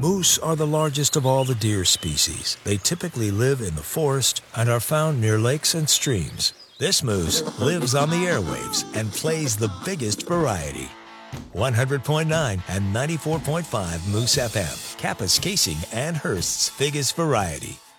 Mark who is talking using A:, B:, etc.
A: Moose are the largest of all the deer species. They typically live in the forest and are found near lakes and streams. This moose lives on the airwaves and plays the biggest variety. 100.9 and 94.5 Moose FM, Kapuskasing and Hearst's biggest variety.